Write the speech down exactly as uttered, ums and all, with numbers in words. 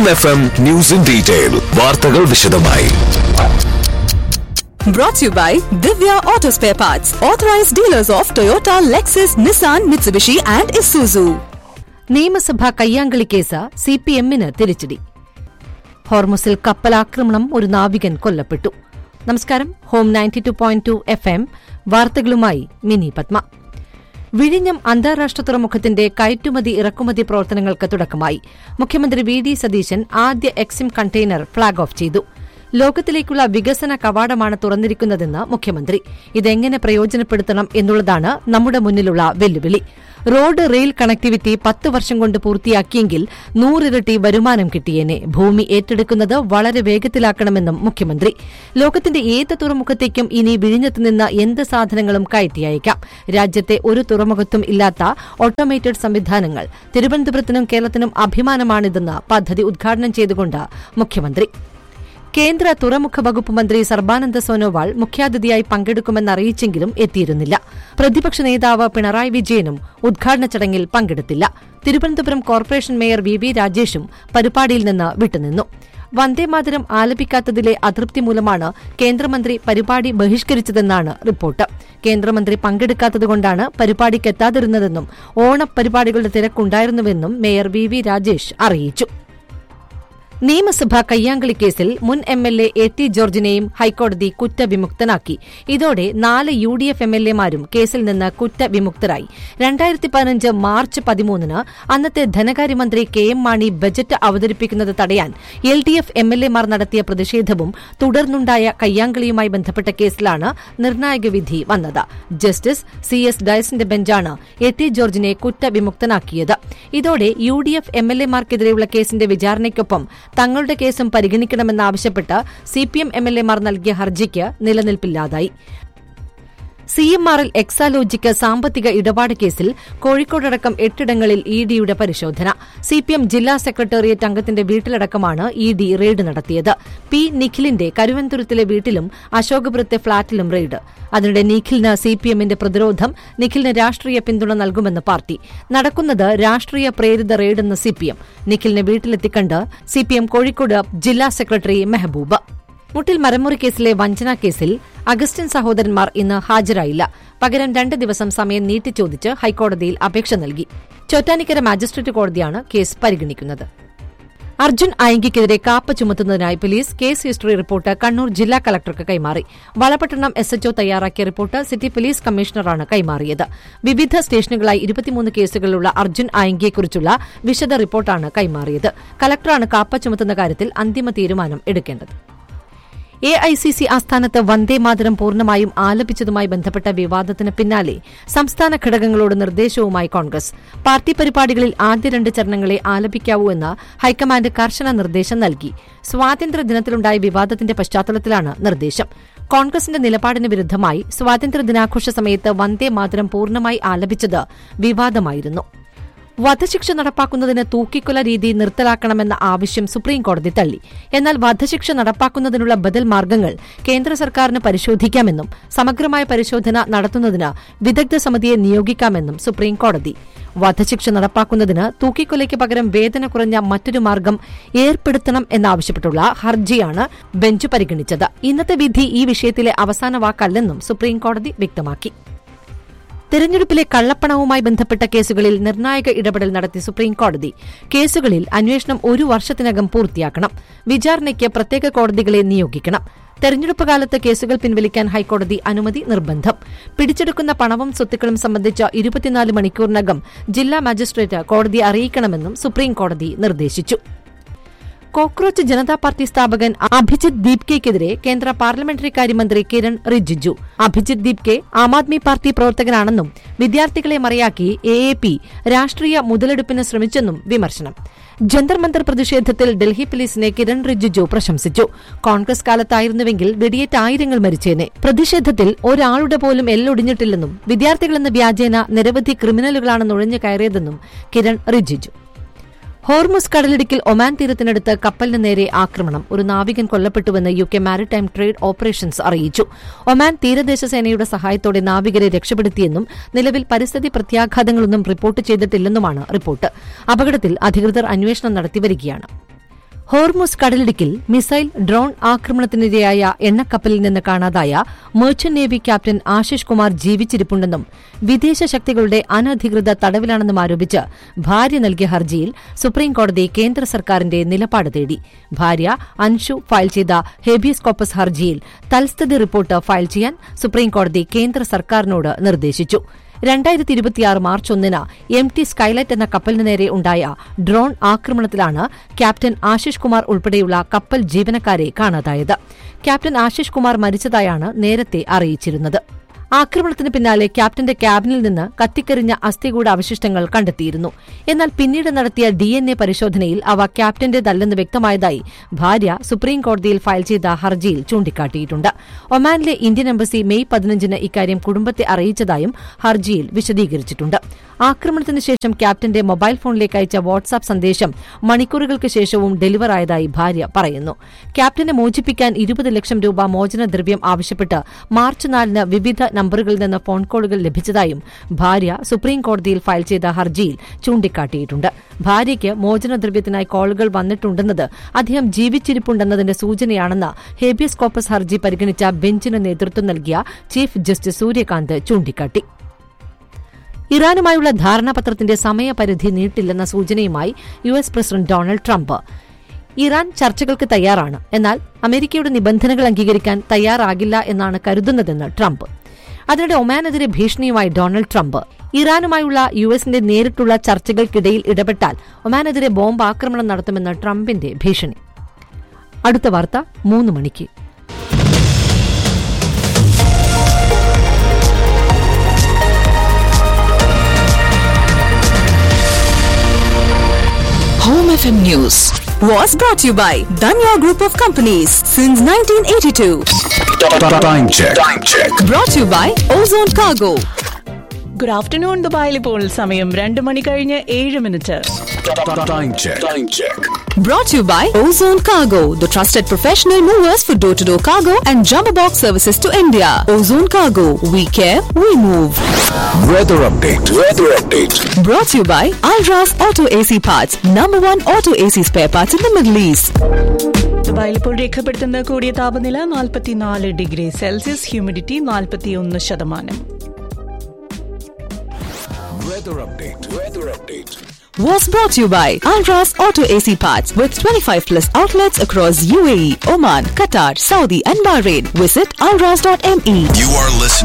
F M news in detail. വാർത്തകൾ വിശദമായി. Brought to you by Divya Auto Spare Parts, authorized dealers of Toyota, Lexus, Nissan, Mitsubishi and Isuzu. നിയമസഭാ കയ്യാങ്കളി case C P എമ്മിന് തിരിച്ചടി. ഹോർമുസിൽ കപ്പലാക്രമണം, ഒരു നാവികൻ കൊല്ലപ്പെട്ടു. നമസ്കാരം. Home ninety two point two F M വാർത്തകളുമായി mini Padma. വിഴിഞ്ഞം അന്താരാഷ്ട്ര തുറമുഖത്തിന്റെ കയറ്റുമതി ഇറക്കുമതി പ്രവർത്തനങ്ങൾക്ക് തുടക്കമായി. മുഖ്യമന്ത്രി വി ഡി സതീശൻ ആദ്യ എക്സിം കണ്ടെയ്നർ ഫ്ളാഗ് ഓഫ് ചെയ്തു. ലോകത്തിലേക്കുള്ള വികസന കവാടമാണ് തുറന്നിരിക്കുന്നതെന്ന് മുഖ്യമന്ത്രി. ഇതെങ്ങനെ പ്രയോജനപ്പെടുത്തണം എന്നുള്ളതാണ് നമ്മുടെ മുന്നിലുള്ള വെല്ലുവിളി. റോഡ് റെയിൽ കണക്ടിവിറ്റി പത്ത് വർഷം കൊണ്ട് പൂർത്തിയാക്കിയെങ്കിൽ നൂറിരട്ടി വരുമാനം കിട്ടിയേനെ. ഭൂമി ഏറ്റെടുക്കുന്നത് വളരെ വേഗത്തിലാക്കണമെന്നും മുഖ്യമന്ത്രി. ലോകത്തിന്റെ ഏത് തുറമുഖത്തേക്കും ഇനി വിഴിഞ്ഞത്തുനിന്ന് എന്ത് സാധനങ്ങളും കയറ്റി അയക്കാം. രാജ്യത്തെ ഒരു തുറമുഖത്തും ഇല്ലാത്ത ഓട്ടോമേറ്റഡ് സംവിധാനങ്ങൾ. തിരുവനന്തപുരത്തിനും കേരളത്തിനും അഭിമാനമാണിതെന്ന് പദ്ധതി ഉദ്ഘാടനം ചെയ്തുകൊണ്ട് മുഖ്യമന്ത്രി. കേന്ദ്ര തുറമുഖ വകുപ്പ് മന്ത്രി സർബാനന്ദ സോനോവാൾ മുഖ്യാതിഥിയായി പങ്കെടുക്കുമെന്നറിയിച്ചെങ്കിലും എത്തിയിരുന്നില്ല. പ്രതിപക്ഷ നേതാവ് പിണറായി വിജയനും ഉദ്ഘാടന ചടങ്ങിൽ പങ്കെടുത്തില്ല. Thiruvananthapuram corporation mayor V V രാജേഷും പരിപാടിയിൽ നിന്ന് വിട്ടുനിന്നു. വന്ദേമാതരം ആലപിക്കാത്തതിലെ അതൃപ്തി മൂലമാണ് കേന്ദ്രമന്ത്രി പരിപാടി ബഹിഷ്കരിച്ചതെന്നാണ് റിപ്പോർട്ട്. കേന്ദ്രമന്ത്രി പങ്കെടുക്കാത്തതുകൊണ്ടാണ് പരിപാടിക്കെത്താതിരുന്നതെന്നും ഓണപരിപാടികളുടെ തിരക്കുണ്ടായിരുന്നുവെന്നും മേയർ വി വി രാജേഷ് അറിയിച്ചു. നിയമസഭാ കയ്യാങ്കളി കേസിൽ മുൻ M L A A T ജോർജിനെയും ഹൈക്കോടതി കുറ്റവിമുക്തനാക്കി. ഇതോടെ നാല് U D F M L എമാരും കേസിൽ നിന്ന് കുറ്റവിമുക്തരായി. രണ്ടായിരത്തി പതിനഞ്ച് മാർച്ച് പതിമൂന്നിന് അന്നത്തെ ധനകാര്യമന്ത്രി കെ എം മാണി ബജറ്റ് അവതരിപ്പിക്കുന്നത് തടയാൻ L D F M L എമാർ നടത്തിയ പ്രതിഷേധവും തുടർന്നുണ്ടായ കയ്യാങ്കളിയുമായി ബന്ധപ്പെട്ട കേസിലാണ് നിർണായക വിധി വന്നത്. ജസ്റ്റിസ് സി എസ് ഡയസിന്റെ ബെഞ്ചാണ് എ ടി ജോർജിനെ കുറ്റവിമുക്തനാക്കിയത്. ഇതോടെ U D F M L എമാർക്കെതിരെയുള്ള കേസിന്റെ വിചാരണയ്ക്കൊപ്പം തങ്ങളുടെ കേസും പരിഗണിക്കണമെന്നാവശ്യപ്പെട്ട് C P M M L എമാർ നൽകിയ ഹർജിക്ക് നിലനിൽപ്പില്ലാതായി. C M R L Exalogic സാമ്പത്തിക ഇടപാട് കേസിൽ കോഴിക്കോടടക്കം എട്ടിടങ്ങളിൽ ഇ ഡിയുടെ പരിശോധന. സി പി എം ജില്ലാ സെക്രട്ടേറിയറ്റ് അംഗത്തിന്റെ വീട്ടിലടക്കമാണ് ഇ ഡി റെയ്ഡ് നടത്തിയത്. പി നിഖിലിന്റെ കരുവന്തുരത്തിലെ വീട്ടിലും അശോകപുരത്തെ ഫ്ളാറ്റിലും റെയ്ഡ്. അതിനിടെ നിഖിലിന് സി പി എമ്മിന്റെ പ്രതിരോധം. നിഖിലിന് രാഷ്ട്രീയ പിന്തുണ നൽകുമെന്ന് പാർട്ടി. നടക്കുന്നത് രാഷ്ട്രീയ പ്രേരിത റെയ്ഡെന്ന് C P M. നിഖിലിനെ വീട്ടിലെത്തിക്കണ്ട് C P M Kozhikode ജില്ലാ സെക്രട്ടറി മെഹബൂബ്. മുട്ടിൽ മരമുറി കേസിലെ വഞ്ചനാ കേസിൽ അഗസ്റ്റിൻ സഹോദരന്മാർ ഇന്ന് ഹാജരായില്ല. പകരം രണ്ട് ദിവസം സമയം നീട്ടിച്ചോദിച്ച് ഹൈക്കോടതിയിൽ അപേക്ഷ നൽകി. ചോറ്റാനിക്കര മാജിസ്ട്രേറ്റ് കോടതിയാണ് കേസ് പരിഗണിക്കുന്നത്. Arjun അയങ്കിക്കെതിരെ KAAPA ചുമത്തുന്നതിനായി police case history report Kannur ജില്ലാ കളക്ടർക്ക് കൈമാറി. വളപട്ടണം എസ് എച്ച്ഒ തയ്യാറാക്കിയ റിപ്പോർട്ട് സിറ്റി പോലീസ് കമ്മീഷണറാണ് കൈമാറിയത്. വിവിധ സ്റ്റേഷനുകളായി ഇരുപത്തിമൂന്ന് കേസുകളുള്ള അർജുൻ അയങ്കിയെക്കുറിച്ചുള്ള വിശദ റിപ്പോർട്ടാണ് കൈമാറിയത്. കളക്ടറാണ് കാപ്പ ചുമത്തുന്ന കാര്യത്തിൽ അന്തിമ തീരുമാനം എടുക്കേണ്ടത്. എ ഐ സി സി ആസ്ഥാനത്ത് വന്ദേമാതരം പൂർണ്ണമായും ആലപിച്ചതുമായി ബന്ധപ്പെട്ട വിവാദത്തിന് പിന്നാലെ സംസ്ഥാന ഘടകങ്ങളോട് നിർദ്ദേശവുമായി കോൺഗ്രസ്. പാർട്ടി പരിപാടികളിൽ ആദ്യ രണ്ട് ചരണങ്ങളെ ആലപിക്കാവൂ എന്ന് ഹൈക്കമാൻഡ് കർശന നിർദ്ദേശം നൽകി. സ്വാതന്ത്ര്യദിനത്തിലുണ്ടായ വിവാദത്തിന്റെ പശ്ചാത്തലത്തിലാണ് നിർദ്ദേശം. കോൺഗ്രസിന്റെ നിലപാടിന് വിരുദ്ധമായി സ്വാതന്ത്ര്യദിനാഘോഷ സമയത്ത് വന്ദേമാതരം പൂർണ്ണമായി ആലപിച്ചത് വിവാദമായിരുന്നു. വധശിക്ഷ നടപ്പാക്കുന്നതിന് തൂക്കിക്കൊല രീതി നിർത്തലാക്കണമെന്ന ആവശ്യം സുപ്രീംകോടതി തള്ളി. എന്നാൽ വധശിക്ഷ നടപ്പാക്കുന്നതിനുള്ള ബദൽ മാർഗ്ഗങ്ങൾ കേന്ദ്ര സർക്കാരിന് പരിശോധിക്കാമെന്നും സമഗ്രമായ പരിശോധന നടത്തുന്നതിന് വിദഗ്ധ സമിതിയെ നിയോഗിക്കാമെന്നും സുപ്രീംകോടതി. വധശിക്ഷ നടപ്പാക്കുന്നതിന് തൂക്കിക്കൊലയ്ക്ക് പകരം വേദന കുറഞ്ഞ മറ്റൊരു മാർഗ്ഗം ഏർപ്പെടുത്തണം എന്നാവശ്യപ്പെട്ടുള്ള ഹർജിയാണ് ബെഞ്ച് പരിഗണിച്ചത്. ഇന്നത്തെ വിധി ഈ വിഷയത്തിലെ അവസാന വാക്കല്ലെന്നും സുപ്രീംകോടതി വ്യക്തമാക്കി. തെരഞ്ഞെടുപ്പിലെ കള്ളപ്പണവുമായി ബന്ധപ്പെട്ട കേസുകളിൽ നിർണായക ഇടപെടൽ നടത്തി സുപ്രീംകോടതി. കേസുകളിൽ അന്വേഷണം ഒരു വർഷത്തിനകം പൂർത്തിയാക്കണം. വിചാരണയ്ക്ക് പ്രത്യേക കോടതികളെ നിയോഗിക്കണം. തെരഞ്ഞെടുപ്പ് കാലത്ത് കേസുകൾ പിൻവലിക്കാൻ ഹൈക്കോടതി അനുമതി നിർബന്ധം. പിടിച്ചെടുക്കുന്ന പണവും സ്വത്തുക്കളും സംബന്ധിച്ച ഇരുപത്തിനാല് മണിക്കൂറിനകം ജില്ലാ മജിസ്ട്രേറ്റ് കോടതിയെ അറിയിക്കണമെന്നും സുപ്രീംകോടതി നിർദ്ദേശിച്ചു. കോക്രോച്ച് ജനതാ പാർട്ടി സ്ഥാപകൻ അഭിജിത് ദീപ്കെയ്ക്കെതിരെ കേന്ദ്ര പാർലമെന്ററി കാര്യമന്ത്രി കിരൺ റിജിജു. അഭിജിത് ദീപ്കെ ആം ആദ്മി പാർട്ടി പ്രവർത്തകനാണെന്നും വിദ്യാർത്ഥികളെ മറയാക്കി എ എ പി രാഷ്ട്രീയ മുതലെടുപ്പിന് ശ്രമിച്ചെന്നും വിമർശനം. ജന്തർ മന്തർ പ്രതിഷേധത്തിൽ ഡൽഹി പോലീസിനെ കിരൺ റിജിജു പ്രശംസിച്ചു. കോൺഗ്രസ് കാലത്തായിരുന്നുവെങ്കിൽ വെടിയേറ്റ് ആയിരങ്ങൾ മരിച്ചേനെ. പ്രതിഷേധത്തിൽ ഒരാളുടെ പോലും എല്ലൊടിഞ്ഞിട്ടില്ലെന്നും വിദ്യാർത്ഥികളെന്ന വ്യാജേന നിരവധി ക്രിമിനലുകളാണ് നുഴഞ്ഞു കയറിയതെന്നും കിരൺ റിജിജു. ഹോർമുസ് കടലിടുക്കിൽ ഒമാൻ തീരത്തിനടുത്ത് കപ്പലിന് നേരെ ആക്രമണം. ഒരു നാവികൻ കൊല്ലപ്പെട്ടുവെന്ന് U K maritime trade operations അറിയിച്ചു. ഒമാൻ തീരദേശ സേനയുടെ സഹായത്തോടെ നാവികരെ രക്ഷപ്പെടുത്തിയെന്നും നിലവിൽ പരിസ്ഥിതി പ്രത്യാഘാതങ്ങളൊന്നും റിപ്പോർട്ട് ചെയ്തിട്ടില്ലെന്നുമാണ് റിപ്പോർട്ട്. അപകടത്തിൽ അധികൃതർ അന്വേഷണം നടത്തിവരികയാണ്. ഹോർമുസ് കടലിടുക്കിൽ മിസൈൽ ഡ്രോൺ ആക്രമണത്തിനിരയായ എണ്ണക്കപ്പലിൽ നിന്ന് കാണാതായ merchant navy captain Ashish Kumar ജീവിച്ചിരിപ്പുണ്ടെന്നും വിദേശ ശക്തികളുടെ അനധികൃത തടവിലാണെന്നും ആരോപിച്ച് ഭാര്യ നൽകിയ ഹർജിയിൽ സുപ്രീംകോടതി കേന്ദ്ര സർക്കാരിന്റെ നിലപാട് തേടി. ഭാര്യ അൻഷു ഫയൽ ചെയ്ത ഹേബിയസ് കോർപ്പസ് ഹർജിയിൽ തൽസ്ഥിതി റിപ്പോർട്ട് ഫയൽ ചെയ്യാൻ സുപ്രീംകോടതി കേന്ദ്ര സർക്കാരിനോട് നിർദ്ദേശിച്ചു. രണ്ടായിരത്തി ഇരുപത്തിയാറ് മാർച്ച് ഒന്നിന് എം ടി സ്കൈലൈറ്റ് എന്ന കപ്പലിന് നേരെ ഉണ്ടായ ഡ്രോൺ ആക്രമണത്തിലാണ് ക്യാപ്റ്റൻ ആശിഷ് കുമാർ ഉൾപ്പെടെയുള്ള കപ്പൽ ജീവനക്കാരെ കാണാതായത്. ക്യാപ്റ്റൻ ആശിഷ് കുമാർ മരിച്ചതായാണ് നേരത്തെ അറിയിച്ചിരുന്നത്. ആക്രമണത്തിന് പിന്നാലെ ക്യാപ്റ്റന്റെ ക്യാബിനിൽ നിന്ന് കത്തിക്കരിഞ്ഞ അസ്ഥികൂട അവശിഷ്ടങ്ങൾ കണ്ടെത്തിയിരുന്നു. എന്നാൽ പിന്നീട് നടത്തിയ ഡി എൻ എ പരിശോധനയിൽ അവ ക്യാപ്റ്റന്റേതല്ലെന്ന് വ്യക്തമായതായി ഭാര്യ സുപ്രീംകോടതിയിൽ ഫയൽ ചെയ്ത ഹർജിയിൽ ചൂണ്ടിക്കാട്ടിയിട്ടുണ്ട്. ഒമാനിലെ ഇന്ത്യൻ എംബസി മെയ് പതിനഞ്ചിന് ഇക്കാര്യം കുടുംബത്തെ അറിയിച്ചതായും ഹർജിയിൽ വിശദീകരിച്ചിട്ടുണ്ട്. ആക്രമണത്തിന് ശേഷം ക്യാപ്റ്റന്റെ മൊബൈൽ ഫോണിലേക്ക് അയച്ച വാട്സാപ്പ് സന്ദേശം മണിക്കൂറുകൾക്ക് ശേഷവും ഡെലിവറായതായി ഭാര്യ പറയുന്നു. ക്യാപ്റ്റനെ മോചിപ്പിക്കാൻ ഇരുപത് ലക്ഷം രൂപ മോചനദ്രവ്യം ആവശ്യപ്പെട്ട് മാർച്ച് നാലിന് വിവിധ നമ്പറുകളിൽ നിന്ന് ഫോൺ കോളുകൾ ലഭിച്ചതായും ഭാര്യ സുപ്രീംകോടതിയിൽ ഫയൽ ചെയ്ത ഹർജിയിൽ ചൂണ്ടിക്കാട്ടിയിട്ടുണ്ട്. ഭാര്യയ്ക്ക് മോചനദ്രവ്യത്തിനായി കോളുകൾ വന്നിട്ടുണ്ടെന്നത് അദ്ദേഹം ജീവിച്ചിരിപ്പുണ്ടെന്നതിന്റെ സൂചനയാണെന്ന് ഹേബിയസ് കോർപ്പസ് ഹർജി പരിഗണിച്ച ബെഞ്ചിന് നേതൃത്വം നൽകിയ ചീഫ് ജസ്റ്റിസ് സൂര്യകാന്ത് ചൂണ്ടിക്കാട്ടി. ഇറാനുമായുള്ള ധാരണാപത്രത്തിന്റെ സമയപരിധി നീട്ടില്ലെന്ന സൂചനയുമായി U S president Donald Trump. Iran ചർച്ചകൾക്ക് തയ്യാറാണ്, എന്നാൽ അമേരിക്കയുടെ നിബന്ധനകൾ അംഗീകരിക്കാൻ തയ്യാറാകില്ല എന്നാണ് കരുതുന്നതെന്ന് ട്രംപ്. അതിനിടെ ഒമാനെതിരെ ഭീഷണിയുമായി ഡൊണാൾഡ് ട്രംപ്. ഇറാനുമായുള്ള യു എസിന്റെ നേരിട്ടുള്ള ചർച്ചകൾക്കിടയിൽ ഇടപെട്ടാൽ ഒമാനെതിരെ ബോംബ് ആക്രമണം നടത്തുമെന്ന് ട്രംപിന്റെ ഭീഷണി. അടുത്ത വാർത്ത മൂന്ന് മണിക്ക്. Home F M News was brought to you by Danya Group of Companies since nineteen eighty-two. Time check. Time check. Brought to you by Ozone Cargo. Good afternoon. ദുബായിൽ ഇപ്പോൾ സമയം രണ്ട് മണി കഴിഞ്ഞ് ഏഴ് minute. Time check. Time check. Brought to you by Ozone Cargo, the trusted professional movers for door-to-door cargo and jumbo box services to India. Ozone Cargo, we care, we move. Weather update. Weather update. Brought to you by Alras Auto A C Parts, number one auto A C spare parts in the Middle East. ദുബായിൽ ഇപ്പോൾ രേഖപ്പെടുത്തുന്ന കൂടിയ താപനില നാൽപ്പത്തിനാല് degree Celsius, humidity നാൽപ്പത്തിയൊന്ന് ശതമാനം. Weather update. Weather update. Was brought to you by Alras Auto A C Parts with twenty-five plus outlets across U A E, Oman, Qatar, Saudi and Bahrain. Visit alras dot m e. You are listening